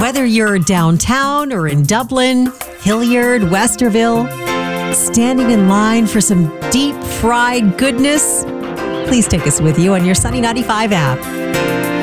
Whether you're downtown or in Dublin, Hilliard, Westerville, standing in line for some deep fried goodness, please take us with you on your Sunny 95 app.